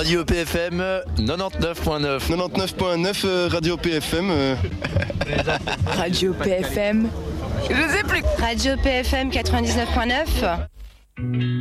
Radio PFM 99.9. 99.9 Radio PFM. Radio PFM. Je sais plus. Radio PFM 99.9.